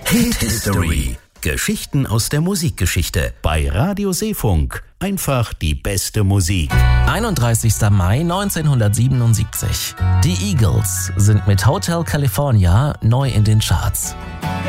Hit History. Geschichten aus der Musikgeschichte. Bei Radio Seefunk. Einfach die beste Musik. 31. Mai 1977. Die Eagles sind mit Hotel California neu in den Charts.